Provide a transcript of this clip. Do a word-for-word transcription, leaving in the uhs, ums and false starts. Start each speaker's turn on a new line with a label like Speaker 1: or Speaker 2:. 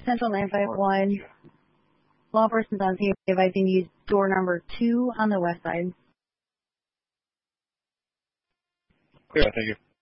Speaker 1: Central nine five one. Law enforcement's on scene advising use door number two on the west side.
Speaker 2: Clear, thank you.